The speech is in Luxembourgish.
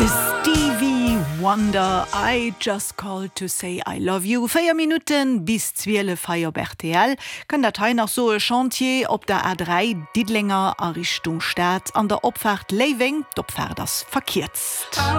Stevie Wonder, I just called to say I love you. 4 Minuten bis 12 Feier RTL. Kann der Teil nach so ein Chantier op der A3 Diedlinger a Richtung Stadt an der Opfahrt Leving, d'Opfahrt das verkehrt.